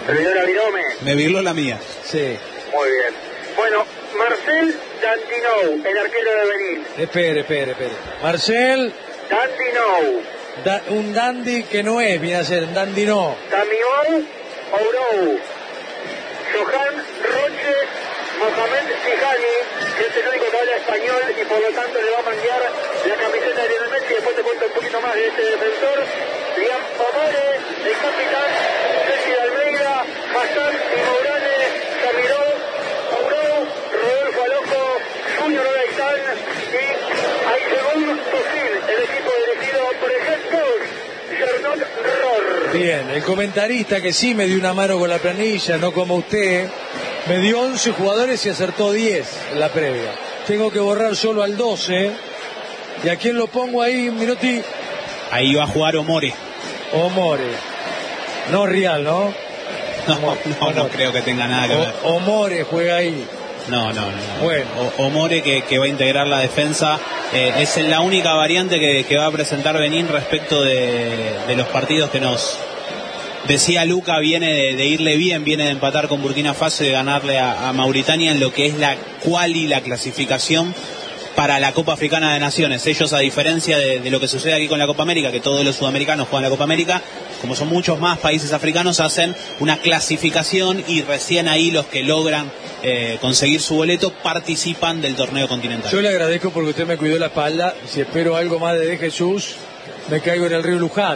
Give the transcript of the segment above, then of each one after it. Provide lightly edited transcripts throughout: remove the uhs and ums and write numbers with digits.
¿Se vio la virome? Me virló la mía. Sí. Muy bien. Bueno, Marcel Dandinou, el arquero de Benín. Espere. Marcel Dandinou. un dandy que no es, viene a ser un dandy no. Tamiou Ourou. Johan Roche Mohamed Sihani, que es el único que habla español y por lo tanto le va a mandar la camiseta de Lionel Messi. Después te cuento un poquito más de este defensor. Liam Omore, el capitán, Ceci Almeida, Hassan y Morales, Camiró, Ourou, Rodolfo Alojo, Junior Gaitán y Aisegun Tufin, el equipo dirigido por el head coach Gernot Rohr. Bien, el comentarista que sí me dio una mano con la planilla, no como usted, me dio 11 jugadores y acertó 10 en la previa. Tengo que borrar solo al 12. ¿Y a quién lo pongo ahí, Minotti? Ahí va a jugar Omore. Omore. No Real, ¿no? No creo que tenga nada que ver. Omore juega ahí. No. Bueno. Omore que va a integrar la defensa. Es la única variante que va a presentar Benín respecto de los partidos que nos decía Luca. Viene de irle bien, viene de empatar con Burkina Faso y de ganarle a Mauritania en lo que es la quali, la clasificación para la Copa Africana de Naciones. Ellos, a diferencia de lo que sucede aquí con la Copa América, que todos los sudamericanos juegan la Copa América, como son muchos más países africanos, hacen una clasificación y recién ahí los que logran conseguir su boleto participan del torneo continental. Yo le agradezco porque usted me cuidó la espalda. Si espero algo más de Jesús, me caigo en el río Luján.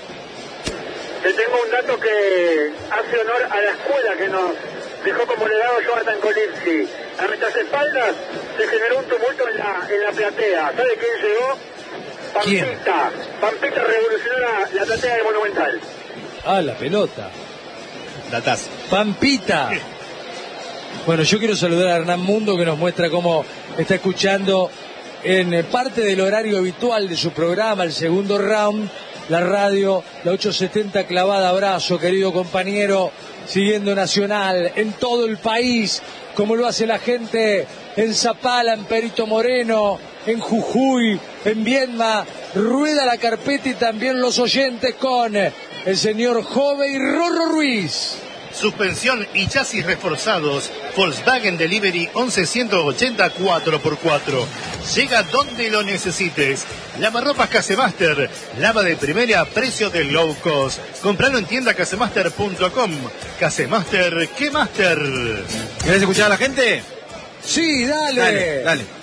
Te tengo un dato que hace honor a la escuela que nos dejó como legado Jonathan Colizzi. A nuestras espaldas se generó un tumulto en la platea. ¿Sabe quién llegó? Pampita. Pampita revolucionó la platea del Monumental. Ah, la pelota. Dataz. Pampita. Bueno, yo quiero saludar a Hernán Mundo, que nos muestra cómo está escuchando en parte del horario habitual de su programa, el segundo round, la radio, la 870 clavada. Abrazo, querido compañero, siguiendo Nacional en todo el país, como lo hace la gente en Zapala, en Perito Moreno, en Jujuy, en Viedma. Rueda la carpeta y también los oyentes con el señor Jove y Rorro Ruiz. Suspensión y chasis reforzados. Volkswagen Delivery 11180 4x4. Llega donde lo necesites. Lavarropas Casemaster. Lava de primera, precio de low cost. Compralo en tienda casemaster.com. Casemaster, ¿qué master? ¿Querés escuchar a la gente? Sí, dale.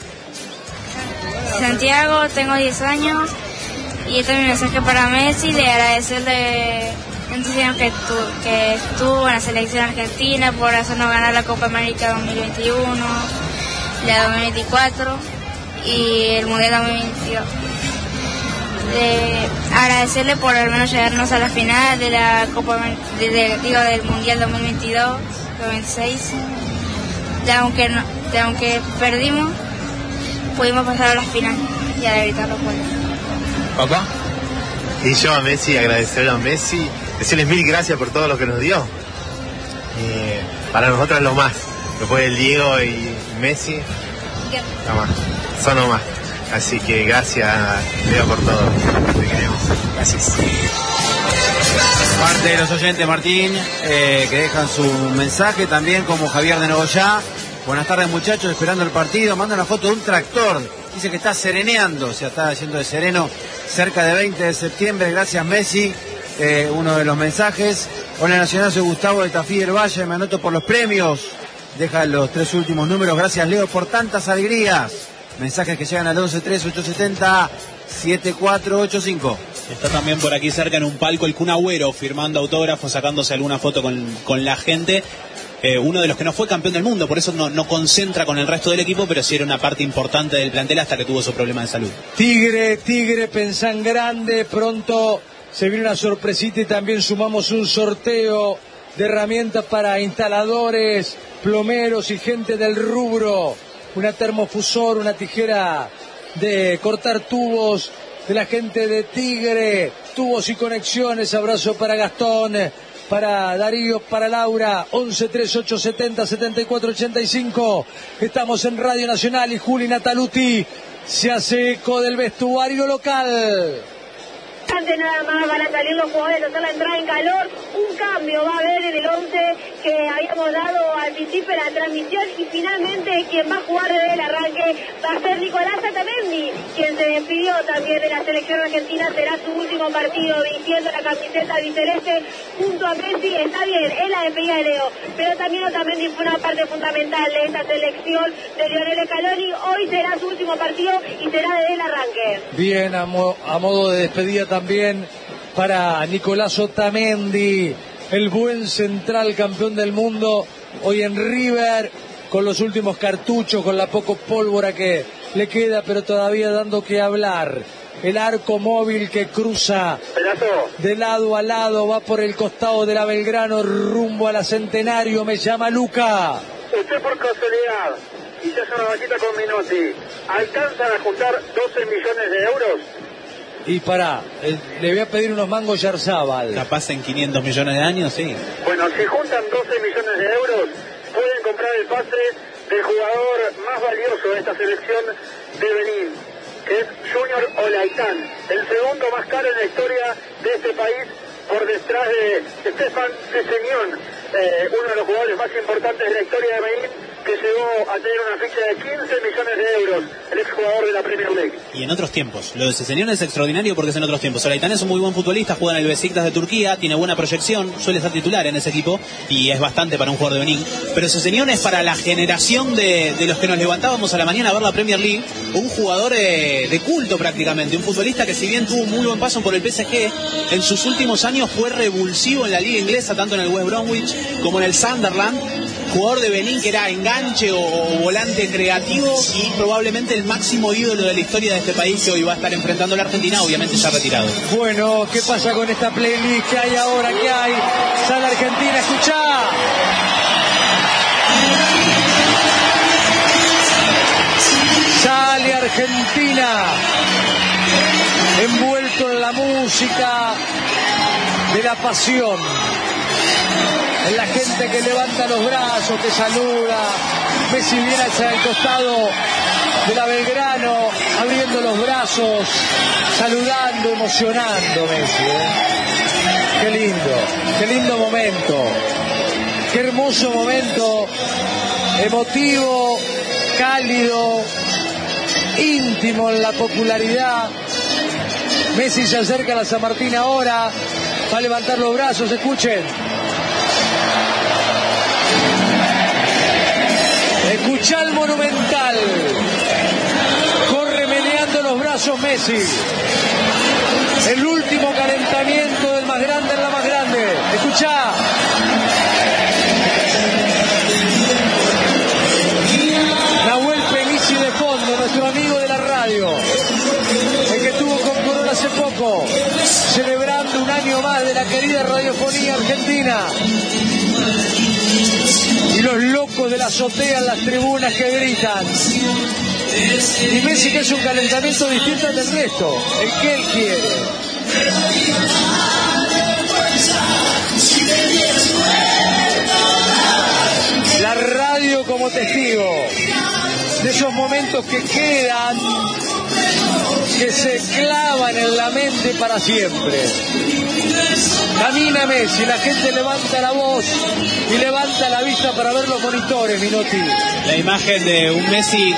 Santiago, tengo 10 años y este es mi mensaje para Messi, de agradecerle tantos años que estuvo en la selección argentina por hacernos ganar la Copa América 2021, la 2024 y el Mundial 2022. Agradecerle por al menos llegarnos a la final de la Copa del Mundial 2022, 2026. Aunque perdimos, pudimos pasar a la final y a gritar los goles. ¿Papá? Y yo a Messi, agradecerle a Messi, decirles mil gracias por todo lo que nos dio. Para nosotros es lo más. Después del Diego y Messi, son lo más. Así que gracias, Leo, por todo. Te queremos. Gracias. Parte de los oyentes, Martín, que dejan su mensaje, también como Javier de Nogoyá. Buenas tardes, muchachos, esperando el partido. Manda una foto de un tractor. Dice que está sereneando, o sea, está haciendo de sereno cerca de 20 de septiembre. Gracias, Messi. Uno de los mensajes. Hola, Nacional, soy Gustavo de Tafí del Valle. Me anoto por los premios. Deja los 3 últimos números. Gracias, Leo, por tantas alegrías. Mensajes que llegan al 11-3-870-7485. Está también por aquí cerca en un palco el Kun Agüero firmando autógrafos, sacándose alguna foto con la gente. Uno de los que no fue campeón del mundo, por eso no concentra con el resto del equipo, pero sí era una parte importante del plantel hasta que tuvo su problema de salud. Tigre, pensá en grande. Pronto se viene una sorpresita y también sumamos un sorteo de herramientas para instaladores, plomeros y gente del rubro. Una termofusor, una tijera de cortar tubos de la gente de Tigre. Tubos y conexiones. Abrazo para Gastón, para Darío, para Laura. 11-3870-7485. Estamos en Radio Nacional y Juli Nataluti se hace eco del vestuario local. Antes nada más van a salir los jugadores a hacer la entrada en calor. Un cambio va a haber en el 11 que habíamos dado al principio de la transmisión, y finalmente quien va a jugar desde el arranque va a ser Nicolás Otamendi, quien se despidió también de la selección argentina. Será su último partido vistiendo la camiseta albiceleste junto a Messi. Está bien, es la despedida de Leo, pero también Otamendi fue una parte fundamental de esta selección de Lionel Scaloni. Hoy será su último partido y será desde el arranque. Bien, a modo de despedida también para Nicolás Otamendi, el buen central campeón del mundo, hoy en River, con los últimos cartuchos, con la poco pólvora que le queda, pero todavía dando que hablar. El arco móvil que cruza de lado a lado, va por el costado de la Belgrano, rumbo a la Centenario. Me llama Luca. Usted por casualidad, y se hace una vaquita con Minotti, ¿alcanzan a juntar 12 millones de euros? Y pará, le voy a pedir unos mangos Yarzábal. Capaz en 500 millones de años, sí. Bueno, si juntan 12 millones de euros, pueden comprar el pase del jugador más valioso de esta selección de Benín, que es Junior Olaitán, el segundo más caro en la historia de este país, por detrás de Stefan Cesenión, uno de los jugadores más importantes de la historia de Benín, que llegó a tener una ficha de 15 millones de euros, el exjugador de la Premier League. Y en otros tiempos. Lo de Cesenión es extraordinario porque es en otros tiempos. Olaitán es un muy buen futbolista, juega en el Besiktas de Turquía, tiene buena proyección, suele ser titular en ese equipo y es bastante para un jugador de Benín. Pero Cesenión es para la generación de los que nos levantábamos a la mañana a ver la Premier League, un jugador de culto prácticamente, un futbolista que si bien tuvo un muy buen paso por el PSG, en sus últimos años fue revulsivo en la liga inglesa, tanto en el West Bromwich como en el Sunderland. Jugador de Benín que era enganche o volante creativo y probablemente el máximo ídolo de la historia de este país, que hoy va a estar enfrentando a la Argentina, obviamente ya retirado. Bueno, ¿qué pasa con esta playlist? ¿Qué hay ahora? ¿Qué hay? Sale Argentina, escuchá. Sale Argentina, envuelto en la música de la pasión, en la gente que levanta los brazos, que saluda. Messi viene hacia el costado de la Belgrano, abriendo los brazos, saludando, emocionando Messi, qué lindo momento, qué hermoso momento, emotivo, cálido, íntimo en la popularidad. Messi se acerca a la San Martín ahora, va a levantar los brazos, escuchen. Escuchá el Monumental, corre meneando los brazos Messi, el último calentamiento del más grande en la más grande, escuchá. Nahuel Penici de fondo, nuestro amigo de la radio, el que estuvo con Corona hace poco, celebrando un año más de la querida radiofonía argentina. Y los locos de la azotea en las tribunas que gritan. Y Messi, que es un calentamiento distinto al del resto, el que él quiere. La radio como testigo de esos momentos que quedan, que se clavan en la mente para siempre. Camina Messi, la gente levanta la voz y levanta la vista para ver los monitores, Minotti. La imagen de un Messi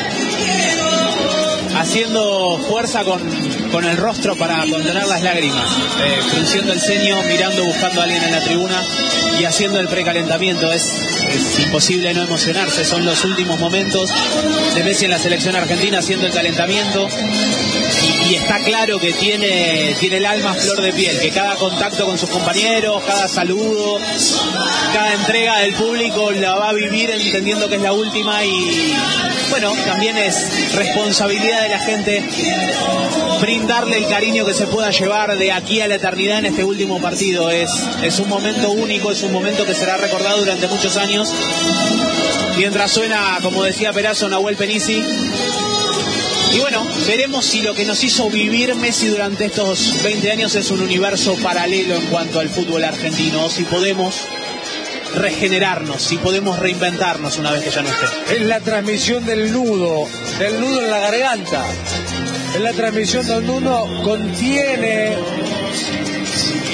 haciendo fuerza con el rostro para contener las lágrimas, frunciendo el ceño, mirando, buscando a alguien en la tribuna y haciendo el precalentamiento. Es imposible no emocionarse. Son los últimos momentos de Messi en la selección argentina haciendo el calentamiento y está claro que tiene el alma a flor de piel, que cada contacto con sus compañeros, cada saludo, cada entrega del público la va a vivir entendiendo que es la última. Y bueno, también es responsabilidad de la gente brindarle el cariño que se pueda llevar de aquí a la eternidad en este último partido. Es un momento único, es un momento que será recordado durante muchos años. Mientras suena, como decía Perazo, Nahuel Penici. Y bueno, veremos si lo que nos hizo vivir Messi durante estos 20 años es un universo paralelo en cuanto al fútbol argentino, o si podemos regenerarnos, si podemos reinventarnos una vez que ya no esté. Es la transmisión del nudo en la garganta. Es la transmisión del nudo, contiene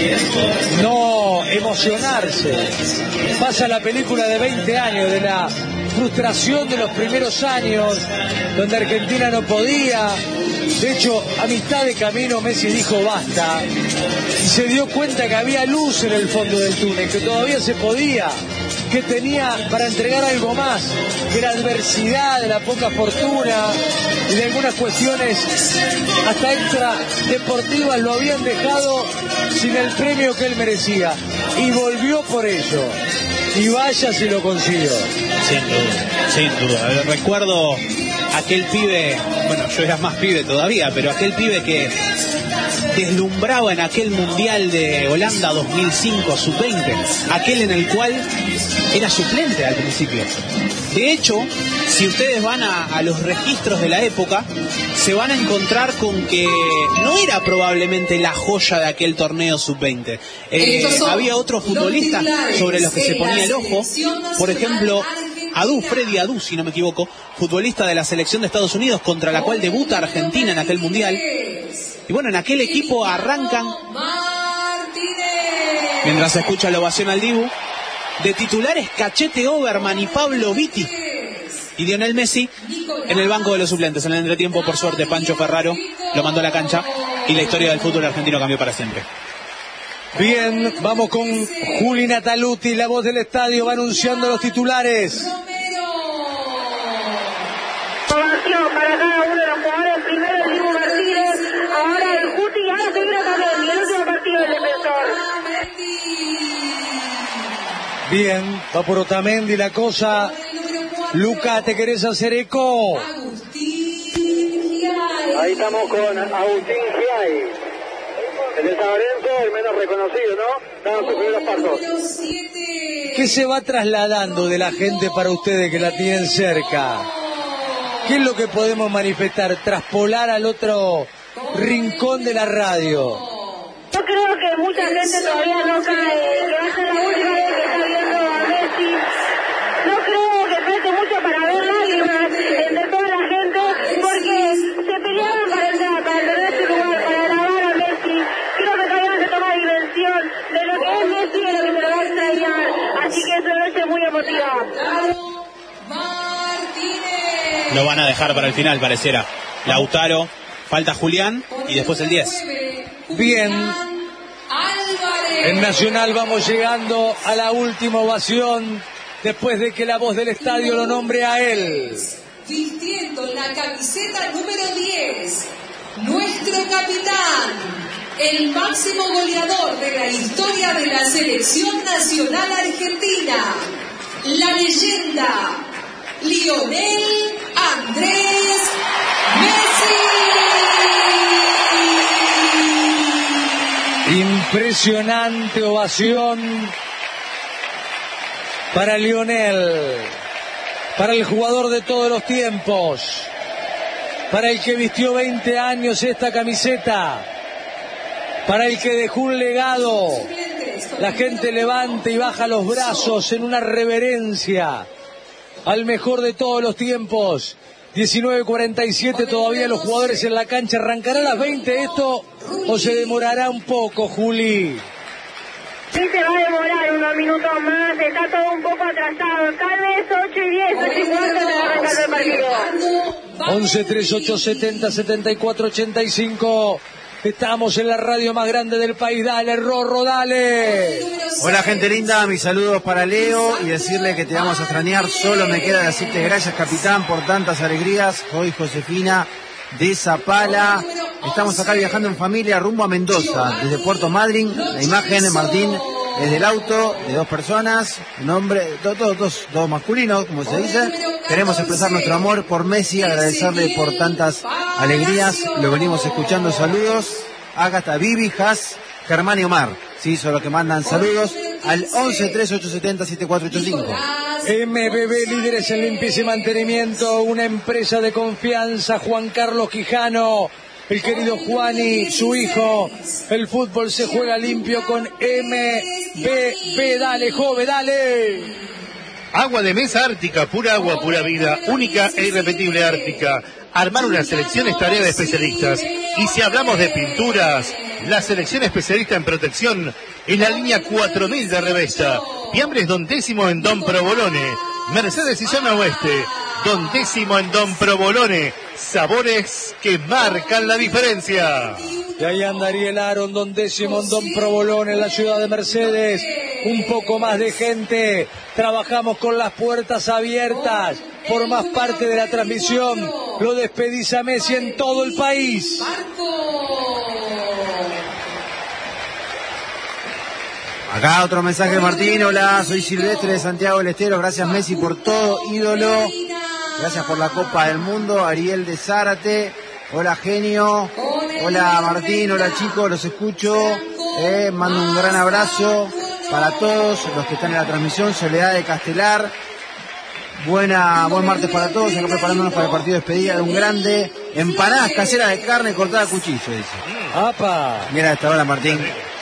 no emocionarse. Pasa la película de 20 años, de la frustración de los primeros años, donde Argentina no podía. De hecho, a mitad de camino Messi dijo basta, y se dio cuenta que había luz en el fondo del túnel, que todavía se podía, que tenía para entregar algo más, que la adversidad, la poca fortuna y de algunas cuestiones hasta extra deportivas lo habían dejado sin el premio que él merecía, y volvió por ello, y vaya si lo consiguió. Sin duda. Recuerdo aquel pibe, bueno, yo era más pibe todavía, pero aquel pibe que deslumbraba en aquel Mundial de Holanda 2005, sub-20, aquel en el cual era suplente al principio. De hecho, si ustedes van a los registros de la época, se van a encontrar con que no era probablemente la joya de aquel torneo sub-20. Había otros futbolistas sobre los que se ponía el ojo, por ejemplo, Freddy Adu, si no me equivoco, futbolista de la selección de Estados Unidos, contra la cual debuta Argentina en aquel Mundial. Y bueno, en aquel equipo arrancan, mientras se escucha la ovación al Dibu, de titulares Cachete Oberman y Pablo Vitti, y Lionel Messi en el banco de los suplentes. En el entretiempo, por suerte, Pancho Ferraro lo mandó a la cancha y la historia del fútbol argentino cambió para siempre. Bien, vamos con Juli Nataluti, la voz del estadio, va anunciando los titulares. Ovación para cada uno de los jugadores. Primero el Dibu Martínez, ahora el Guti, y ahora se viene también el último partido del defensor. Bien, va por Otamendi la cosa. Luca, ¿te querés hacer eco? Ahí estamos con Agustín Giai, el de San Lorenzo, el menos reconocido, ¿no? Daban sus primeros pasos. ¿Qué se va trasladando de la gente para ustedes que la tienen cerca? ¿Qué es lo que podemos manifestar? Traspolar al otro rincón de la radio. Yo creo que mucha gente todavía no cae, que va a ser la última vez que está viendo a Messi. No creo que falte mucho para ver lágrimas entre toda la gente, porque se pelearon para entrar, para tener su lugar, para alabar a Messi. Creo que todavía no se toma dimensión de lo que es Messi y de lo que se lo va a extrañar. Así que es una noche muy emotiva. Lo van a dejar para el final, pareciera. Lautaro, falta Julián y después el 10. Bien, en Nacional vamos llegando a la última ovación después de que la voz del estadio lo nombre a él. Vistiendo la camiseta número 10, nuestro capitán, el máximo goleador de la historia de la selección nacional argentina, la leyenda Lionel Andrés Messi. Impresionante ovación para Lionel, para el jugador de todos los tiempos, para el que vistió 20 años esta camiseta, para el que dejó un legado. La gente levanta y baja los brazos en una reverencia al mejor de todos los tiempos. 19:47, todavía los jugadores en la cancha. ¿Arrancará a las 20 esto o se demorará un poco, Juli? Sí, se va a demorar unos minutos más, está todo un poco atrasado, tal vez 8:10, 8:15 se va arrancando el partido. 11 38 70 74 85. Estamos en la radio más grande del país. Dale, Rorro, dale. Hola, gente linda, mis saludos para Leo y decirle que te vamos a extrañar. Solo me queda decirte gracias, capitán, por tantas alegrías. Soy Josefina de Zapala. Estamos acá viajando en familia rumbo a Mendoza, desde Puerto Madryn. La imagen de Martín es del auto de 2 personas, nombre, dos masculinos, como se dice. Queremos expresar nuestro amor por Messi, agradecerle por tantas alegrías. Lo venimos escuchando. Saludos. Acá está Vivi, Has, Germán y Omar. Sí, son los que mandan saludos al 11 3870 7485. MBB, líderes en limpieza y mantenimiento, una empresa de confianza. Juan Carlos Quijano, el querido Juani, su hijo. El fútbol se juega limpio con MBB. Dale, Jove, dale. Agua de mesa Ártica, pura agua, pura vida, única e irrepetible Ártica. Armar una selección es tarea de especialistas. Y si hablamos de pinturas, La selección especialista en protección es la línea 4000 de Revesta. Fiambres Don Décimo en Don Provolone. Mercedes y Zona Oeste. Don Décimo en Don Provolone. Sabores que marcan la diferencia. Y ahí anda Ariel Aron, Don Décimo en Don Provolone, en la ciudad de Mercedes. Un poco más de gente. Trabajamos con las puertas abiertas. Formás parte de la transmisión. Lo despedís a Messi en todo el país. Acá otro mensaje de Martín. Hola, soy Silvestre de Santiago del Estero. Gracias, Messi, por todo, ídolo. Gracias por la Copa del Mundo. Ariel de Zárate. Hola, genio. Hola, Martín. Hola, chicos. Los escucho. Mando un gran abrazo para todos los que están en la transmisión. Soledad de Castelar. Buen martes para todos. Acá preparándonos para el partido de despedida de un grande. Empanadas caseras de carne cortada a cuchillo, dice. ¡Apa! Mira esta hora, Martín.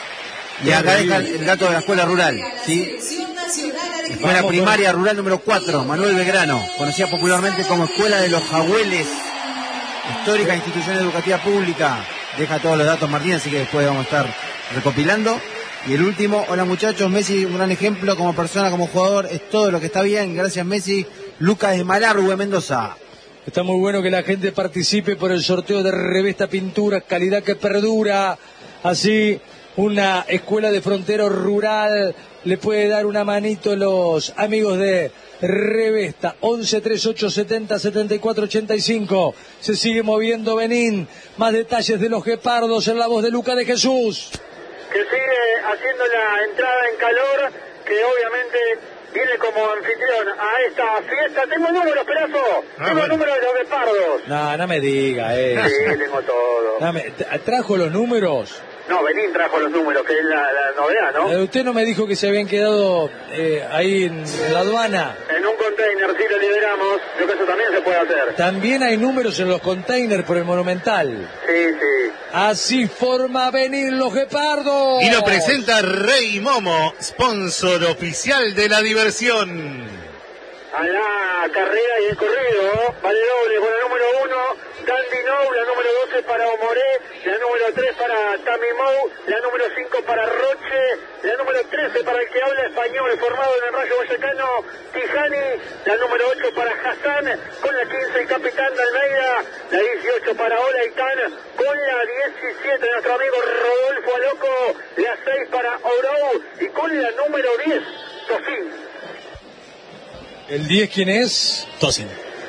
Y acá deja el dato de la escuela rural, ¿sí? Escuela primaria rural número 4, Manuel Belgrano, conocida popularmente como Escuela de los Jagüeles, histórica institución educativa pública. Deja todos los datos, Martín, así que después vamos a estar recopilando. Y el último, hola muchachos, Messi, un gran ejemplo como persona, como jugador, es todo lo que está bien. Gracias, Messi. Lucas de Malargüe, Mendoza. Está muy bueno que la gente participe por el sorteo de Revesta Pinturas, calidad que perdura. Así, una escuela de frontero rural le puede dar una manito a los amigos de Revesta. 11 38 70 74 85. Se sigue moviendo Benín. Más detalles de los guepardos en la voz de Luca de Jesús. Que sigue haciendo la entrada en calor, que obviamente viene como anfitrión a esta fiesta. Tengo números, Perazo. Tengo números de los guepardos. No me diga eso. Sí, tengo todo. ¿Trajo los números? No, Benín trajo los números, que es la novedad, ¿no? Usted no me dijo que se habían quedado ahí en la aduana. En un container, sí lo liberamos, creo que eso también se puede hacer. También hay números en los containers por el Monumental. Sí. Así forma Benín los guepardos. Y lo presenta Rey Momo, sponsor oficial de la diversión. A la carrera y el corrido, vale doble con el número 1, Dandy Nou, la número 12 para Omoré, la número 3 para Tamimou, la número 5 para Roche, la número 13 para el que habla español, formado en el Rayo Vallecano, Tijani, la número 8 para Hassan, con la 15 el capitán de Almeida, la 18 para Olaitán, con la 17 nuestro amigo Rodolfo Aloco, la 6 para Orou y con la número 10, Tofín. ¿El 10 quién es? Tosin,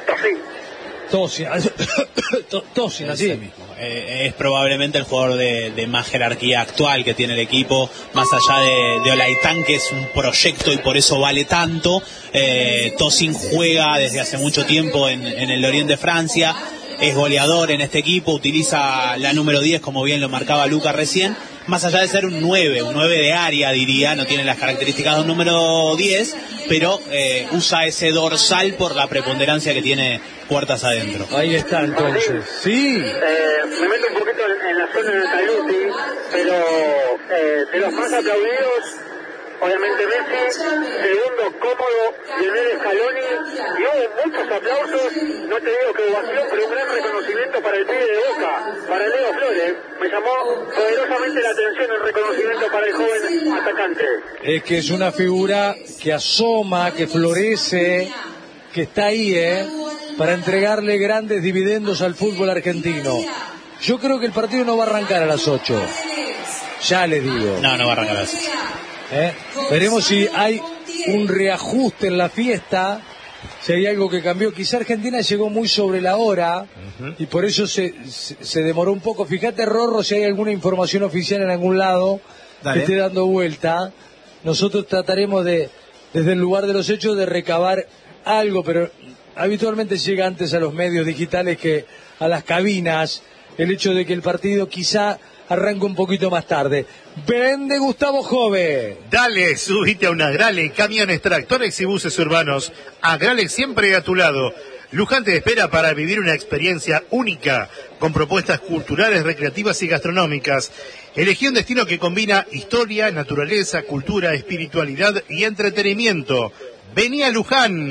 así mismo. Es probablemente el jugador de más jerarquía actual que tiene el equipo, más allá de Olaitán, que es un proyecto y por eso vale tanto. Tosin juega desde hace mucho tiempo en el Lorient de Francia, es goleador en este equipo, utiliza la número 10, como bien lo marcaba Luca recién. Más allá de ser un 9 de área, diría, no tiene las características de un número 10, pero usa ese dorsal por la preponderancia que tiene puertas adentro. Ahí está entonces. Sí. Me meto un poquito en la zona de Taluti, pero de los más aplaudidos, obviamente Messi, segundo cómodo, Lionel Scaloni, y hubo muchos aplausos, no te digo que ovación, pero un gran reconocimiento para el pibe de Boca, para Leo Flores. Me llamó poderosamente la atención el reconocimiento para el joven atacante. Es que es una figura que asoma, que florece, que está ahí, para entregarle grandes dividendos al fútbol argentino. Yo creo que el partido no va a arrancar a las 8. Ya les digo. No va a arrancar a las 8. Veremos si hay un reajuste en la fiesta, si hay algo que cambió. Quizá Argentina llegó muy sobre la hora y por eso se demoró un poco. Fíjate, Rorro, si hay alguna información oficial en algún lado que esté dando vuelta. Nosotros trataremos desde el lugar de los hechos, de recabar algo, pero habitualmente llega antes a los medios digitales que a las cabinas el hecho de que el partido quizá arranca un poquito más tarde. Vende Gustavo Jove. Dale, subite a un Agrale, camiones, tractores y buses urbanos. Agrale siempre a tu lado. Luján te espera para vivir una experiencia única, con propuestas culturales, recreativas y gastronómicas. Elegí un destino que combina historia, naturaleza, cultura, espiritualidad y entretenimiento. Vení a Luján.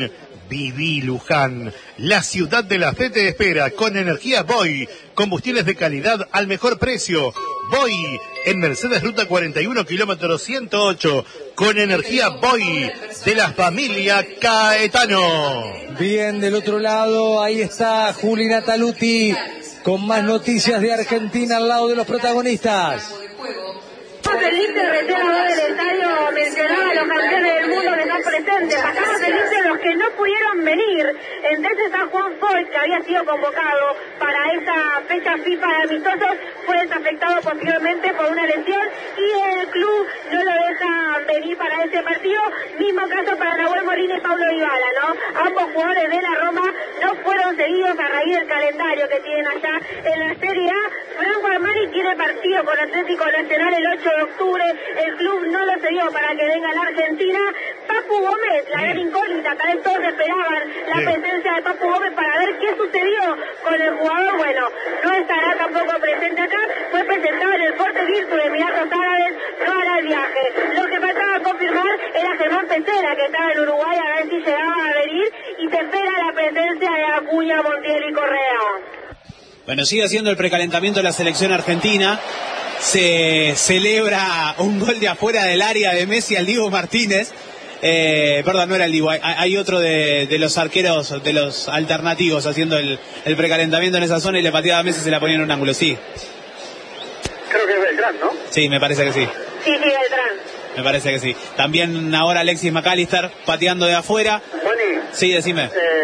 Viví Luján, la ciudad de la fe te espera con energía Boy, combustibles de calidad al mejor precio. Boy, en Mercedes Ruta 41, kilómetro 108, con energía Boy, de la familia Caetano. Bien, del otro lado, ahí está Juli Nataluti, con más noticias de Argentina al lado de los protagonistas. Felipe recién del estadio mencionaba a los campeones del mundo que están presentes. Acá Felipe los que no pudieron venir. Entonces está Juan Foyt, que había sido convocado para esa fecha FIFA de amistosos, fue desafectado posteriormente por una lesión y el club no lo deja venir para ese partido. Mismo caso para Nahuel Molina y Pablo Dybala, ¿no? Ambos jugadores de la Roma no fueron seguidos a raíz del calendario que tienen allá en la Serie A. Franco Armani tiene partido con Atlético Nacional el 8 de octubre, el club no lo cedió para que venga a la Argentina. Papu Gómez, la gran incógnita, tal vez todos esperaban la presencia de Papu Gómez para ver qué sucedió con el jugador. Bueno, no estará tampoco presente acá, fue presentado en el Forte Virtu de Emiratos Árabes, no hará el viaje. Lo que faltaba confirmar era Germán Pesera, que estaba en Uruguay, a ver si llegaba a venir, y se espera la presencia de Acuña, Montiel y Correa. Bueno, sigue haciendo el precalentamiento de la selección argentina. Se celebra un gol de afuera del área de Messi al Dibu Martínez. Perdón, no era el Dibu, hay otro de los arqueros, de los alternativos, haciendo el precalentamiento en esa zona y le pateaba a Messi y se la ponía en un ángulo, sí. Creo que es Beltrán, ¿no? Sí, me parece que sí. Sí, Beltrán. Me parece que sí. También ahora Alexis McAllister pateando de afuera. Juani. Sí, decime.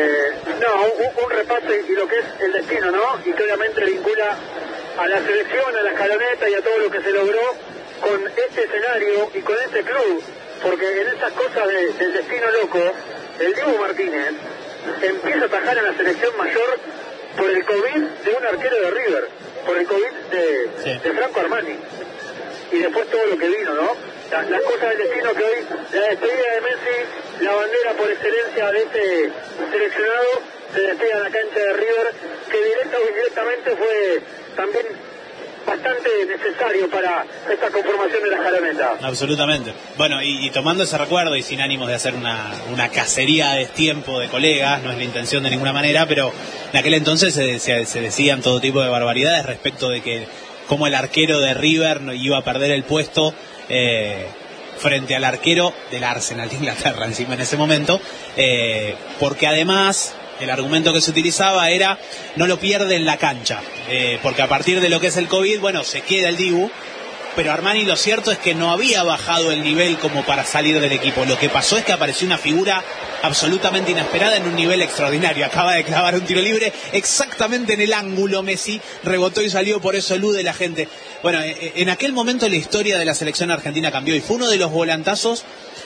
Un repaso y lo que es el destino, ¿no? Y que obviamente vincula a la selección, a la escaloneta y a todo lo que se logró con este escenario y con este club. Porque en esas cosas del destino loco, el Dibu Martínez empieza a atajar en la selección mayor por el COVID de un arquero de River, por el COVID de Franco Armani. Y después todo lo que vino, ¿no? Las cosas del destino que hoy, la despedida de Messi, la bandera por excelencia de este seleccionado, se despega en la cancha de River, que directa o indirectamente fue también bastante necesario para esta conformación de la escaloneta. Absolutamente. Bueno, y tomando ese recuerdo y sin ánimos de hacer una cacería de destiempo de colegas, no es la intención de ninguna manera, pero en aquel entonces se decían todo tipo de barbaridades respecto de que cómo el arquero de River iba a perder el puesto frente al arquero del Arsenal de Inglaterra encima en ese momento, porque además el argumento que se utilizaba era no lo pierde en la cancha, porque a partir de lo que es el COVID, bueno, se queda el Dibu, pero Armani lo cierto es que no había bajado el nivel como para salir del equipo. Lo que pasó es que apareció una figura absolutamente inesperada en un nivel extraordinario. Acaba de clavar un tiro libre exactamente en el ángulo. Messi rebotó y salió, por eso elude la gente. Bueno, en aquel momento la historia de la selección argentina cambió y fue uno de los volantazos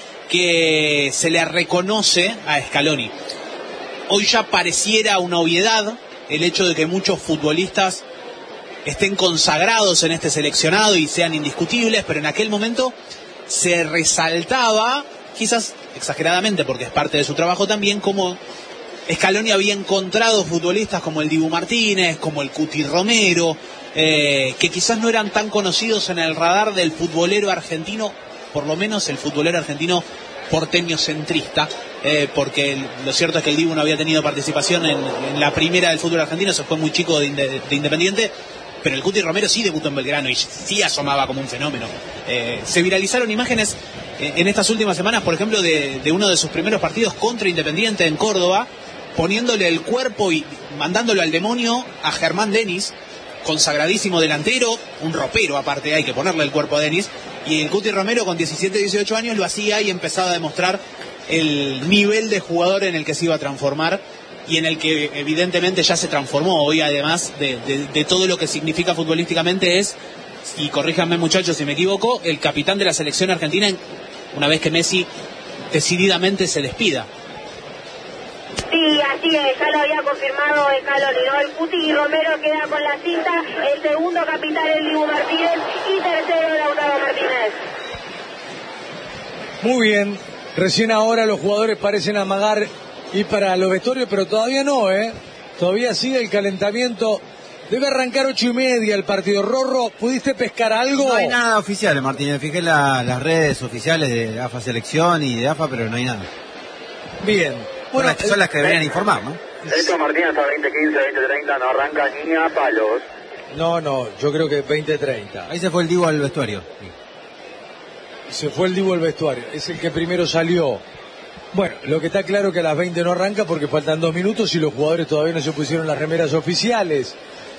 que se le reconoce a Scaloni. Hoy ya pareciera una obviedad el hecho de que muchos futbolistas estén consagrados en este seleccionado y sean indiscutibles, pero en aquel momento se resaltaba, quizás exageradamente porque es parte de su trabajo también, como Scaloni había encontrado futbolistas como el Dibu Martínez, como el Cuti Romero, que quizás no eran tan conocidos en el radar del futbolero argentino, por lo menos el futbolero argentino porteño centrista, porque lo cierto es que el Dibu no había tenido participación en la primera del fútbol argentino, se fue muy chico de Independiente, pero el Cuti Romero sí debutó en Belgrano y sí asomaba como un fenómeno. Se viralizaron imágenes en estas últimas semanas, por ejemplo, de uno de sus primeros partidos contra Independiente en Córdoba, poniéndole el cuerpo y mandándolo al demonio a Germán Denis, consagradísimo delantero, un ropero aparte, hay que ponerle el cuerpo a Denis, y el Cuti Romero con 17, 18 años lo hacía y empezaba a demostrar el nivel de jugador en el que se iba a transformar y en el que evidentemente ya se transformó. Hoy, además de todo lo que significa futbolísticamente, es, y corríjanme muchachos si me equivoco, el capitán de la selección argentina una vez que Messi decididamente se despida. Sí, así es, ya lo había confirmado Scaloni, ¿no? El Cuti Romero queda con la cinta, el segundo capitán el Dibu Martínez y tercero Lautaro Martínez. Muy bien, recién ahora los jugadores parecen amagar ir para los vestuarios, pero todavía no, todavía sigue el calentamiento. Debe arrancar 8:30 el partido. Rorro, ¿pudiste pescar algo? No hay nada oficial, Martínez. Fijé las redes oficiales de AFA Selección y de AFA, pero no hay nada. Bien, Bueno, son las que deberían informar, ¿no? Esto Martín hasta 20:15, 20:30 no arranca ni a palos. No, yo creo que 20:30. Ahí se fue el Divo al vestuario. Se fue el Divo al vestuario, es el que primero salió. Bueno, lo que está claro es que a las 20 no arranca porque faltan 2 minutos y los jugadores todavía no se pusieron las remeras oficiales.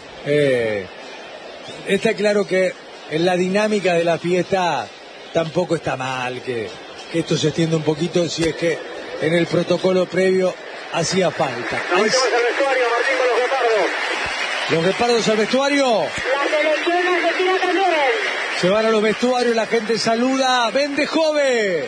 Está claro que en la dinámica de la fiesta tampoco está mal que esto se extienda un poquito si es que en el protocolo previo hacía falta. Nos metemos al vestuario, Martín, con los guepardos. ¿Los guepardos al vestuario? La selección argentina también. Se van a los vestuarios, la gente saluda. ¡Vende Jove!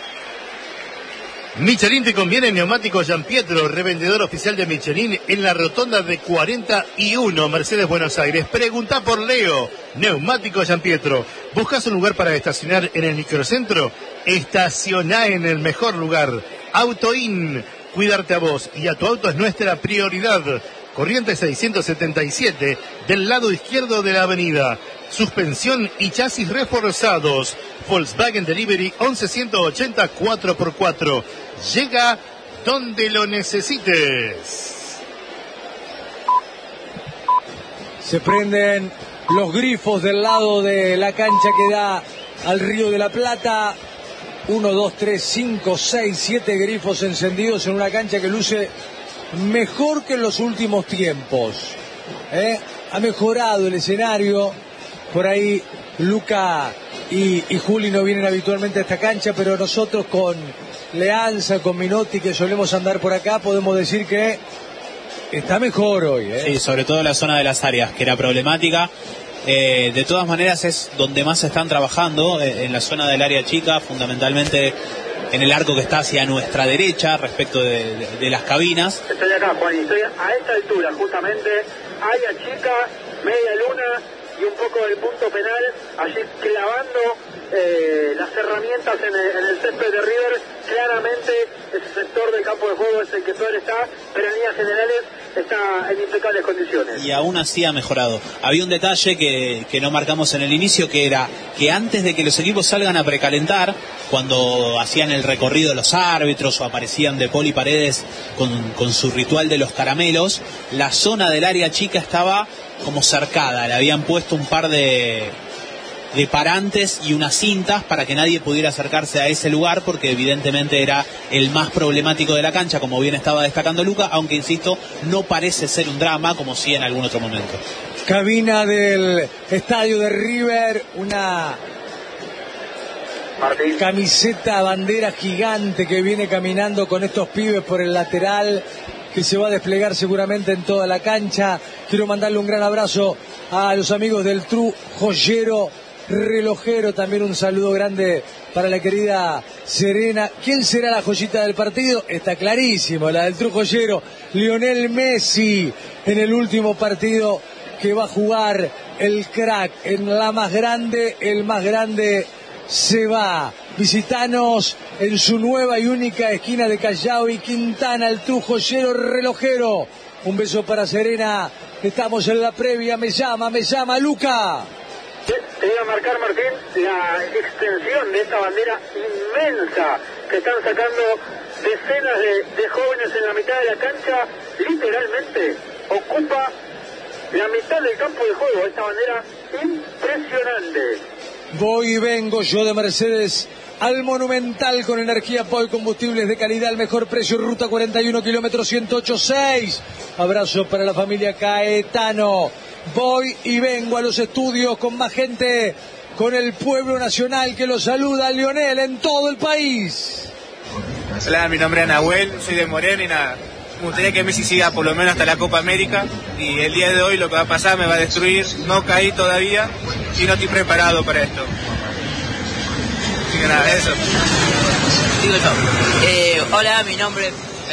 Michelin te conviene neumáticos Gianpietro, revendedor oficial de Michelin en la rotonda de 41, Mercedes, Buenos Aires. Pregunta por Leo, neumáticos Gianpietro. ¿Buscas un lugar para estacionar en el microcentro? Estacioná en el mejor lugar. Autoin, cuidarte a vos y a tu auto es nuestra prioridad. Corrientes 677, del lado izquierdo de la avenida. Suspensión y chasis reforzados. Volkswagen Delivery 11180 4x4. Llega donde lo necesites. Se prenden los grifos del lado de la cancha que da al Río de la Plata. 1, 2, 3, 5, 6, 7 grifos encendidos en una cancha que luce mejor que en los últimos tiempos. Ha mejorado el escenario. Por ahí Luca y Juli no vienen habitualmente a esta cancha, pero nosotros con Leanza, con Minotti, que solemos andar por acá, podemos decir que está mejor hoy. Sí, sobre todo la zona de las áreas, que era problemática. De todas maneras es donde más están trabajando, en la zona del área chica, fundamentalmente en el arco que está hacia nuestra derecha respecto de las cabinas. Estoy acá, Juan, y estoy a esta altura, justamente, área chica, media luna y un poco del punto penal, allí clavando las herramientas en el césped de River. Claramente ese sector del campo de juego es el que peor está, pero en líneas generales está en impecables condiciones. Y aún así ha mejorado. Había un detalle que no marcamos en el inicio, que era que antes de que los equipos salgan a precalentar, cuando hacían el recorrido los árbitros o aparecían De Paul y Paredes con su ritual de los caramelos, la zona del área chica estaba como cercada. Le habían puesto un par de parantes y unas cintas para que nadie pudiera acercarse a ese lugar, porque evidentemente era el más problemático de la cancha, como bien estaba destacando Luca, aunque insisto, no parece ser un drama como sí en algún otro momento. Cabina del estadio de River, una camiseta bandera gigante que viene caminando con estos pibes por el lateral, que se va a desplegar seguramente en toda la cancha. Quiero mandarle un gran abrazo a los amigos del Tru Joyero Relojero, también un saludo grande para la querida Serena. ¿Quién será la joyita del partido? Está clarísimo, la del Tru Joyero, Lionel Messi, en el último partido que va a jugar el crack en la más grande. El más grande se va. Visitanos en su nueva y única esquina de Callao y Quintana, el Tru Joyero Relojero. Un beso para Serena. Estamos en la previa. Me llama Luca. Te voy a marcar, Martín, la extensión de esta bandera inmensa que están sacando decenas de jóvenes en la mitad de la cancha. Literalmente ocupa la mitad del campo de juego. Esta bandera impresionante. Voy y vengo yo de Mercedes al Monumental con energía POI, combustibles de calidad, al mejor precio, ruta 41, kilómetro 108.6. Abrazo para la familia Caetano. Voy y vengo a los estudios con más gente, con el pueblo nacional que lo saluda, Lionel, en todo el país. Hola, mi nombre es Nahuel, soy de Moreno y nada, me gustaría que Messi siga por lo menos hasta la Copa América, y el día de hoy lo que va a pasar me va a destruir. No caí todavía y no estoy preparado para esto. Así que nada, eso. Digo yo. Hola, mi nombre...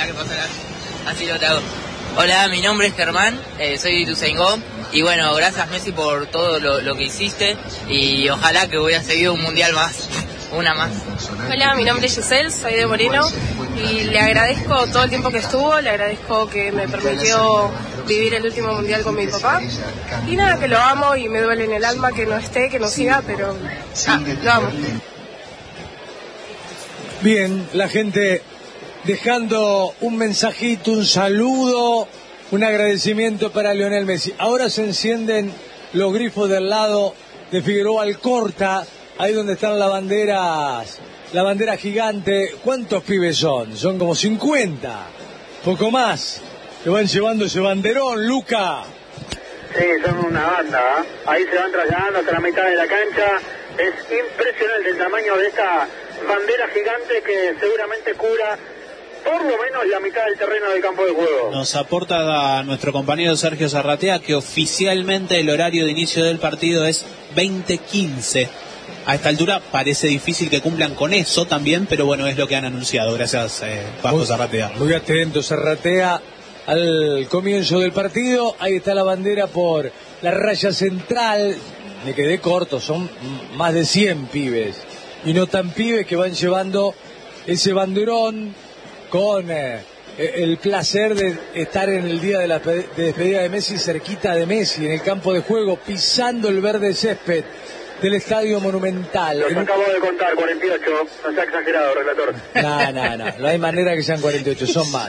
Así lo te hago. Hola, mi nombre es Germán, soy de Ituzaingó, y bueno, gracias Messi por todo lo que hiciste, y ojalá que hubiera seguido un mundial más, una más. Hola, mi nombre es Giselle, soy de Moreno, y le agradezco todo el tiempo que estuvo, le agradezco que me permitió vivir el último mundial con mi papá, y nada, que lo amo y me duele en el alma que no esté, que no siga, pero lo amo. Bien, la gente dejando un mensajito, un saludo, un agradecimiento para Lionel Messi. Ahora se encienden los grifos del lado de Figueroa Alcorta, ahí donde están la bandera gigante. ¿Cuántos pibes son? Son como 50, poco más, que van llevando ese banderón, Luca. Sí, son una banda, ¿eh? Ahí se van trasladando hasta la mitad de la cancha. Es impresionante el tamaño de esta bandera gigante que seguramente cubra por lo menos la mitad del terreno del campo de juego. Nos aporta a nuestro compañero Sergio Zarratea que oficialmente el horario de inicio del partido es 20:15. A esta altura parece difícil que cumplan con eso también, pero bueno, es lo que han anunciado. Gracias, Paco Zarratea. Muy atento, Zarratea, al comienzo del partido. Ahí está la bandera por la raya central. Me quedé corto, son más de 100 pibes. Y no tan pibes que van llevando ese banderón con el placer de estar en el día de la despedida de Messi, cerquita de Messi, en el campo de juego, pisando el verde césped del Estadio Monumental. Los acabo de contar, 48, no sea exagerado, relator. No hay manera que sean 48, son más.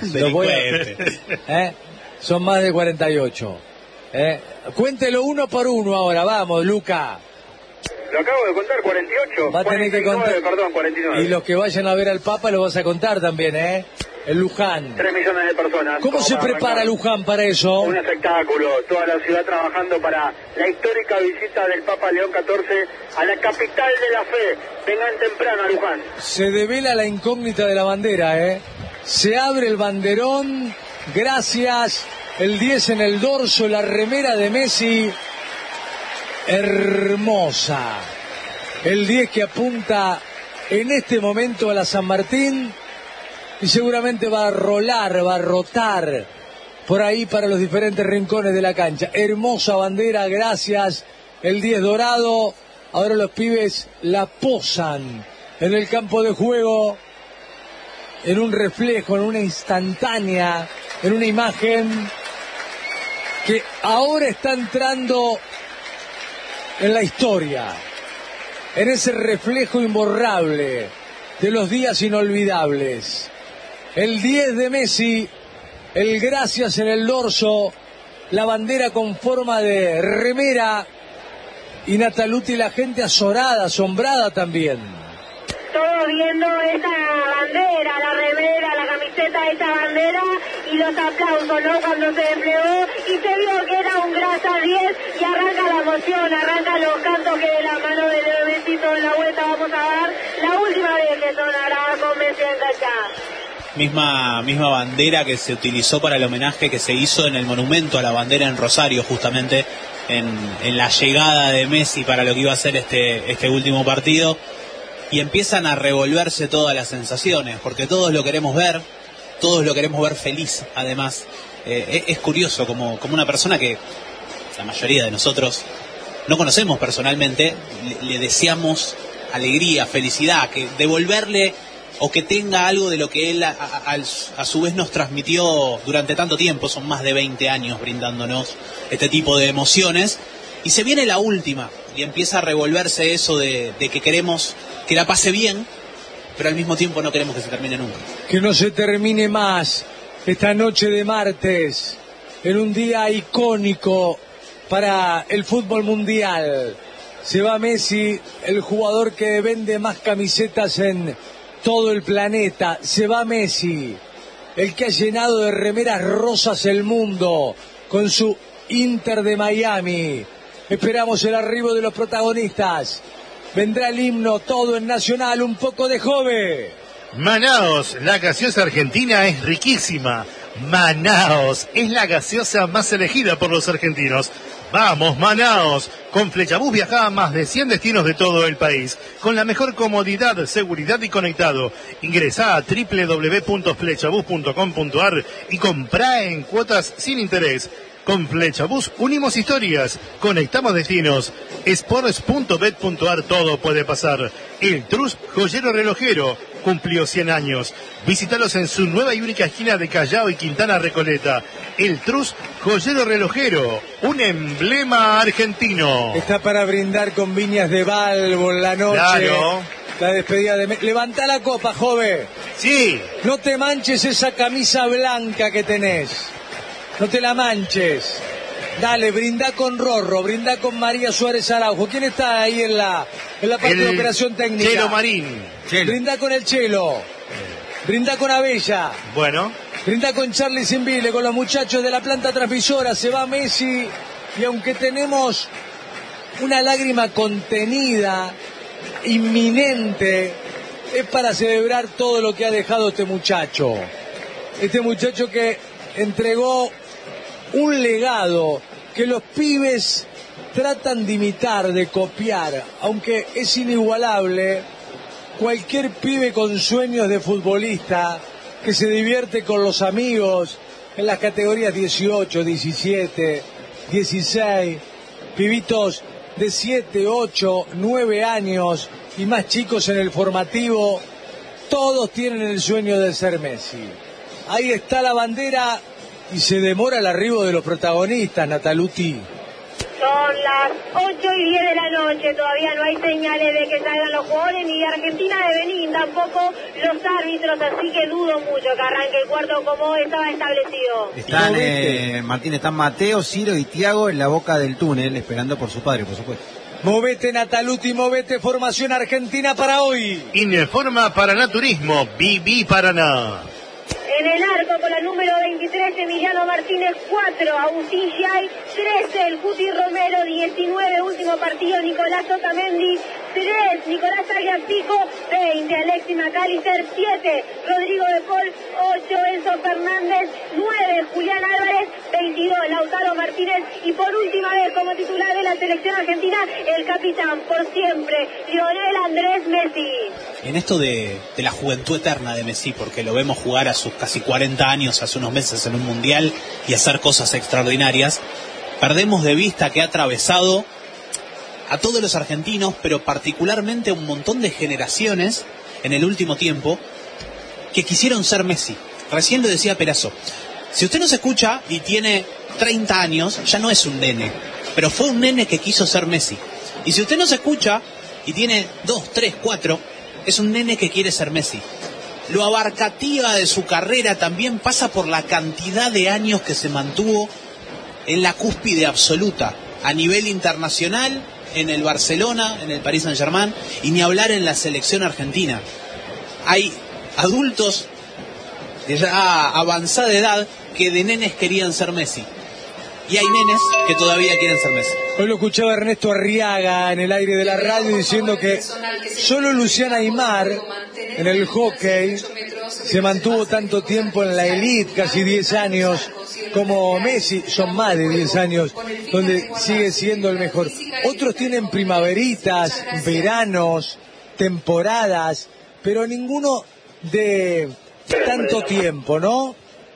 Son más de 48. Cuéntelo uno por uno ahora, vamos, Luca. Lo acabo de contar, 48. Va a tener 49, que contar. Perdón, 49. Y los que vayan a ver al Papa lo vas a contar también, el Luján. 3 millones de personas. ¿Cómo se prepara Luján para eso? Un espectáculo, toda la ciudad trabajando para la histórica visita del Papa León XIV a la capital de la fe. Vengan temprano a Luján. Se devela la incógnita de la bandera, Se abre el banderón, gracias, el 10 en el dorso, la remera de Messi, hermosa. El 10 que apunta en este momento a la San Martín y seguramente va a rotar por ahí para los diferentes rincones de la cancha. Hermosa bandera, gracias, el 10 dorado. Ahora los pibes la posan en el campo de juego, en un reflejo, en una instantánea, en una imagen que ahora está entrando en la historia, en ese reflejo imborrable de los días inolvidables. El 10 de Messi, el gracias en el dorso, la bandera con forma de remera, y Nataluti, la gente azorada, asombrada también. Todos viendo esa bandera, la remera, la camiseta de esa bandera y los aplausos, ¿no? Cuando se desplegó y se vio que era un gracias 10 y arranca la emoción, arranca los cantos que de la mano de Leo Messi toda la vuelta vamos a dar. La última vez que sonará con Messi en cancha. Misma bandera que se utilizó para el homenaje que se hizo en el monumento a la bandera en Rosario, justamente en la llegada de Messi para lo que iba a ser este último partido. Y empiezan a revolverse todas las sensaciones, porque todos lo queremos ver feliz, además. Es curioso como una persona que la mayoría de nosotros no conocemos personalmente, le deseamos alegría, felicidad, que devolverle o que tenga algo de lo que él a su vez nos transmitió durante tanto tiempo. Son más de 20 años brindándonos este tipo de emociones, y se viene la última y empieza a revolverse eso de que queremos que la pase bien, pero al mismo tiempo no queremos que se termine nunca. Que no se termine más esta noche de martes, en un día icónico para el fútbol mundial. Se va Messi, el jugador que vende más camisetas en todo el planeta. Se va Messi, el que ha llenado de remeras rosas el mundo con su Inter de Miami. Esperamos el arribo de los protagonistas. Vendrá el himno, todo en Nacional, un poco de Jove. Manaos, la gaseosa argentina es riquísima. Manaos es la gaseosa más elegida por los argentinos. ¡Vamos, Manaos! Con Flechabús viaja a más de 100 destinos de todo el país, con la mejor comodidad, seguridad y conectado. Ingresá a www.flechabús.com.ar y comprá en cuotas sin interés. Con Flechabús unimos historias, conectamos destinos. Sports.bet.ar, todo puede pasar. El Trus Joyero Relojero cumplió 100 años. Visítalos en su nueva y única esquina de Callao y Quintana Recoleta. El Trus Joyero Relojero, un emblema argentino. Está para brindar con viñas de Balbo en la noche. Claro. la despedida de Messi. Levantá la copa, joven. Sí. No te manches esa camisa blanca que tenés. No te la manches. Dale, brindá con Rorro, brindá con María Suárez Araujo. ¿Quién está ahí en la parte de operación técnica? Chelo Marín. Brindá con el Chelo. Brindá con Abella. Bueno. Brindá con Charlie Simbile, con los muchachos de la planta transmisora. Se va Messi y aunque tenemos una lágrima contenida, inminente, es para celebrar todo lo que ha dejado este muchacho. Este muchacho que entregó un legado que los pibes tratan de imitar, de copiar, aunque es inigualable. Cualquier pibe con sueños de futbolista que se divierte con los amigos en las categorías 18, 17, 16, pibitos de 7, 8, 9 años y más chicos en el formativo, todos tienen el sueño de ser Messi. Ahí está la bandera y se demora el arribo de los protagonistas, Nataluti. Son las 8:10 de la noche, todavía no hay señales de que salgan los jugadores ni de Argentina de Benín, tampoco los árbitros, así que dudo mucho que arranque el cuarto como estaba establecido. Están Mateo, Ciro y Tiago en la boca del túnel, esperando por su padre, por supuesto. Movete, Nataluti, movete, formación argentina para hoy. Informa Paranaturismo, BB Paraná. En el arco con la número 23, Emiliano Martínez 4, Agustín Giay 13, el Cuti Romero 19, último partido Nicolás Otamendi 3, Nicolás Agliastico 20, Alexis McAllister 7, Rodrigo de Paul 8, Enzo Fernández 9, Julián Álvarez 22, Lautaro Martínez y por última vez como titular de la selección argentina, el capitán por siempre, Lionel Andrés Messi. En esto de la juventud eterna de Messi, porque lo vemos jugar a sus casi 40 años, hace unos meses en un mundial y hacer cosas extraordinarias, perdemos de vista que ha atravesado a todos los argentinos, pero particularmente a un montón de generaciones en el último tiempo que quisieron ser Messi. Recién lo decía Perazo, si usted nos escucha y tiene 30 años, ya no es un nene, pero fue un nene que quiso ser Messi. Y si usted nos escucha y tiene 2, 3, 4, es un nene que quiere ser Messi. Lo abarcativa de su carrera también pasa por la cantidad de años que se mantuvo en la cúspide absoluta, a nivel internacional, en el Barcelona, en el Paris Saint-Germain, y ni hablar en la selección argentina. Hay adultos de ya avanzada edad que de nenes querían ser Messi. Y hay nenes que todavía quieren ser Messi. Hoy lo escuchaba Ernesto Arriaga en el aire de la radio diciendo que solo Luciana Aymar en el hockey se mantuvo tanto tiempo en la elite, casi 10 años, como Messi, son más de 10 años, donde sigue siendo el mejor. Otros tienen primaveritas, veranos, temporadas, pero ninguno de tanto tiempo, ¿no?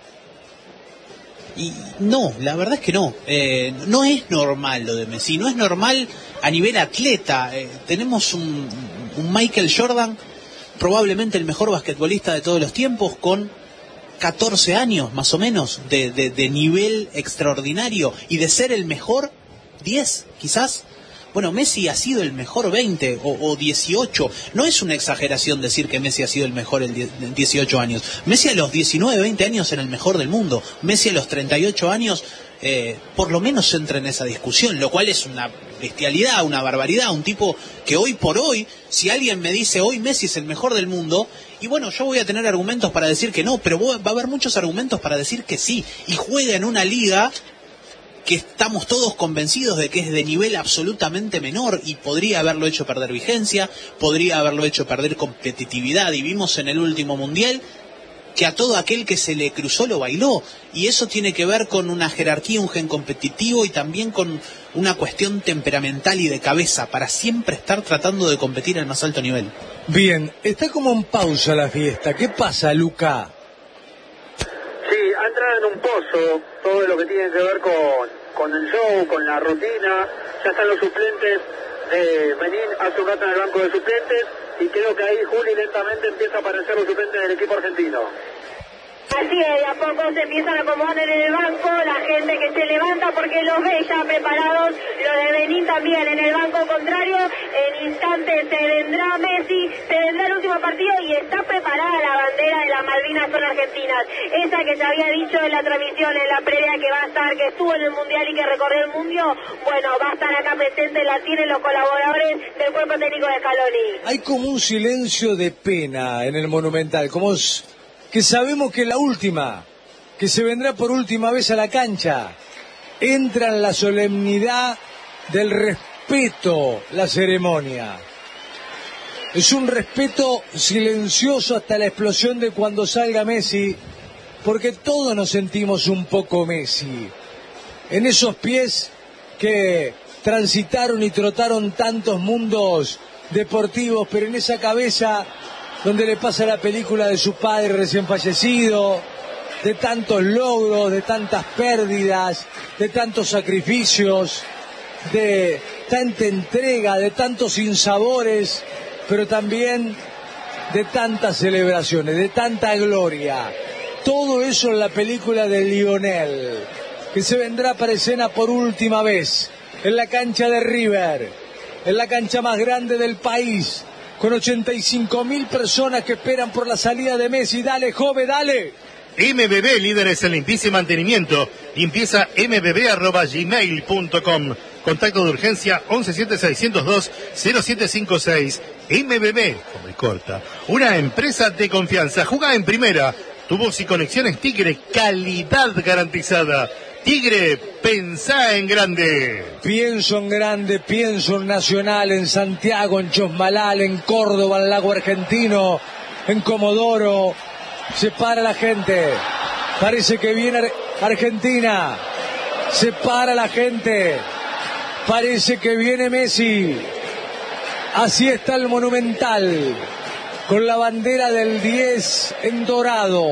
Y no, la verdad es que no. No es normal lo de Messi, no es normal a nivel atleta. Tenemos un Michael Jordan, probablemente el mejor basquetbolista de todos los tiempos, con 14 años más o menos de nivel extraordinario, y de ser el mejor 10 quizás. Bueno, Messi ha sido el mejor 20 o 18. No es una exageración decir que Messi ha sido el mejor en 18 años. Messi a los 19, 20 años era el mejor del mundo. Messi a los 38 años por lo menos entra en esa discusión, lo cual es una bestialidad, una barbaridad. Un tipo que hoy por hoy, si alguien me dice hoy Messi es el mejor del mundo, y bueno, yo voy a tener argumentos para decir que no, pero va a haber muchos argumentos para decir que sí. Y juega en una liga que estamos todos convencidos de que es de nivel absolutamente menor, y podría haberlo hecho perder vigencia, podría haberlo hecho perder competitividad, y vimos en el último mundial que a todo aquel que se le cruzó lo bailó, y eso tiene que ver con una jerarquía, un gen competitivo, y también con una cuestión temperamental y de cabeza, para siempre estar tratando de competir al más alto nivel. Bien, está como en pausa la fiesta. ¿Qué pasa, Luca? Sí, ha entrado en un pozo todo lo que tiene que ver con el show, con la rutina. Ya están los suplentes de Benín hace un rato en el banco de suplentes, y creo que ahí Juli lentamente empieza a aparecer los suplentes del equipo argentino. Así es, de a poco se empiezan a acomodar en el banco, la gente que se levanta porque los ve ya preparados, lo de Benín también en el banco contrario. En instantes se vendrá Messi, se vendrá el último partido y está preparada la bandera de las Malvinas son argentinas, esa que se había dicho en la transmisión, en la previa, que va a estar, que estuvo en el Mundial y que recorrió el mundo. Bueno, va a estar acá presente, la tienen los colaboradores del cuerpo técnico de Scaloni. Hay como un silencio de pena en el Monumental, como que sabemos que la última, que se vendrá por última vez a la cancha. Entra en la solemnidad del respeto la ceremonia. Es un respeto silencioso hasta la explosión de cuando salga Messi, porque todos nos sentimos un poco Messi. En esos pies que transitaron y trotaron tantos mundos deportivos, pero en esa cabeza donde le pasa la película de su padre recién fallecido, de tantos logros, de tantas pérdidas, de tantos sacrificios, de tanta entrega, de tantos sinsabores, pero también de tantas celebraciones, de tanta gloria. Todo eso en la película de Lionel, que se vendrá para escena por última vez en la cancha de River, en la cancha más grande del país, con 85.000 personas que esperan por la salida de Messi. Dale, Jove, dale. MBB, líderes en limpieza y mantenimiento. Limpieza mbb@gmail.com. Contacto de urgencia 117602-0756. MBB, como y corta. Una empresa de confianza. Jugá en primera. Tubos y conexiones Tigre, calidad garantizada. Tigre, pensá en grande. Pienso en grande, pienso en Nacional, en Santiago, en Chosmalal, en Córdoba, en Lago Argentino, en Comodoro. Se para la gente. Parece que viene Argentina. Se para la gente. Parece que viene Messi. Así está el Monumental, con la bandera del 10 en dorado.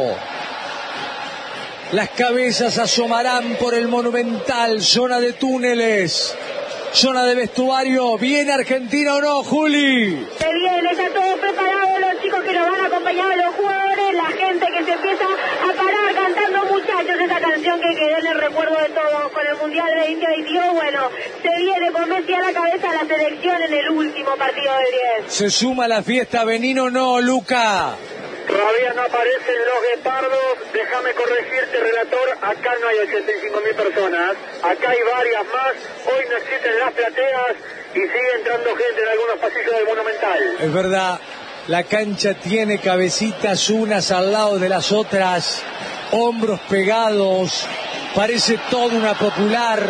Las cabezas asomarán por el Monumental, zona de túneles, zona de vestuario. ¿Viene Argentina o no, Juli? Se viene, está todo preparado, los chicos que nos van a acompañar, los jugadores, la gente que se empieza a parar cantando, muchachos, esa canción que quedó en el recuerdo de todos con el Mundial de 2022. Bueno, se viene con Messi a la cabeza la selección en el último partido del 10. Se suma a la fiesta, Benín o no, Luca. Todavía no aparecen los guepardos, déjame corregirte, relator, acá no hay 85.000 personas, acá hay varias más, hoy no existen las plateas y sigue entrando gente en algunos pasillos del Monumental. Es verdad, la cancha tiene cabecitas unas al lado de las otras, hombros pegados, parece toda una popular.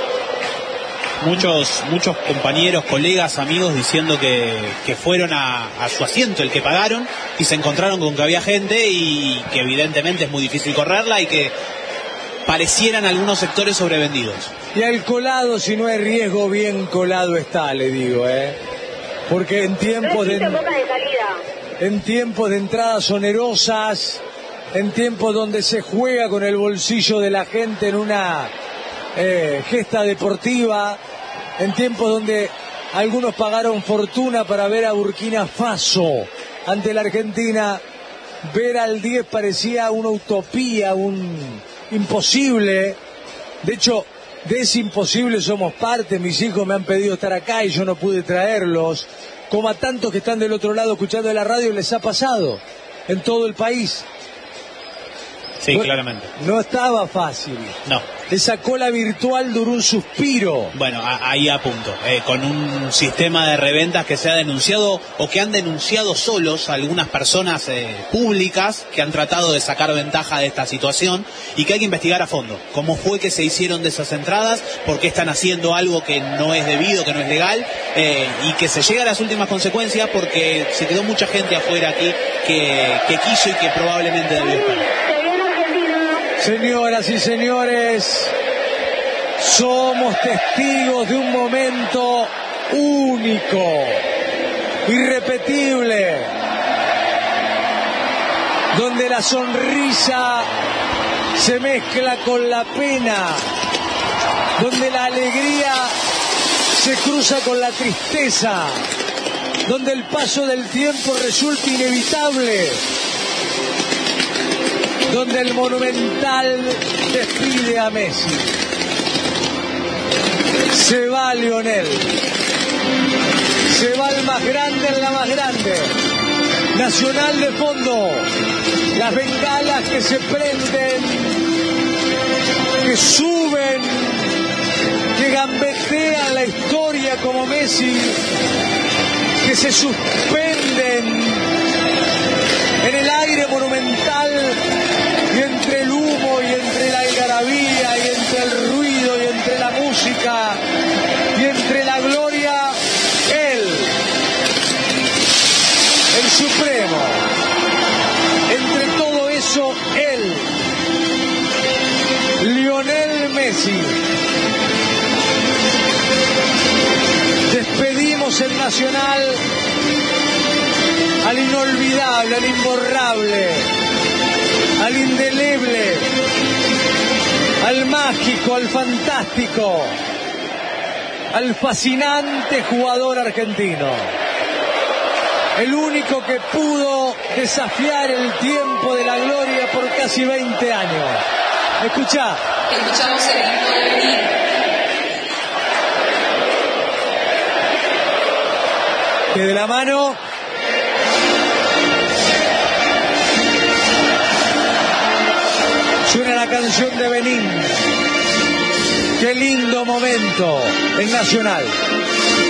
Muchos compañeros, colegas, amigos diciendo que fueron a su asiento, el que pagaron, y se encontraron con que había gente y que evidentemente es muy difícil correrla y que parecieran algunos sectores sobrevendidos. Y al colado, si no hay riesgo, bien colado está, le digo, porque en tiempos de entradas onerosas, en tiempos donde se juega con el bolsillo de la gente en una gesta deportiva, en tiempos donde algunos pagaron fortuna para ver a Burkina Faso ante la Argentina, ver al 10 parecía una utopía, un imposible. De hecho, de ese imposible somos parte. Mis hijos me han pedido estar acá y yo no pude traerlos, como a tantos que están del otro lado escuchando la radio les ha pasado en todo el país. Sí, claramente. No estaba fácil. No. Esa cola virtual duró un suspiro. Bueno, ahí a punto. Con un sistema de reventas que se ha denunciado o que han denunciado solos algunas personas públicas que han tratado de sacar ventaja de esta situación y que hay que investigar a fondo. ¿Cómo fue que se hicieron de esas entradas? ¿Por qué están haciendo algo que no es debido, que no es legal? Y que se llegue a las últimas consecuencias porque se quedó mucha gente afuera aquí que quiso y que probablemente debió estar. Señoras y señores, somos testigos de un momento único, irrepetible, donde la sonrisa se mezcla con la pena, donde la alegría se cruza con la tristeza, donde el paso del tiempo resulta inevitable. donde el Monumental despide a Messi. Se va Lionel, se va el más grande en la más grande. Nacional de fondo, las bengalas que se prenden, que suben, que gambetean la historia como Messi, que se suspenden en el aire monumental, y entre el humo y entre la algarabía y entre el ruido y entre la música y entre la gloria, él, el supremo. Entre todo eso, él, Lionel Messi. Despedimos el Nacional al inolvidable, al imborrable, al indeleble, al mágico, al fantástico, al fascinante jugador argentino. El único que pudo desafiar el tiempo de la gloria por casi 20 años. Escuchá. Escuchamos el himno de Benín. Que de la mano suena la canción de Benín. Qué lindo momento en Nacional.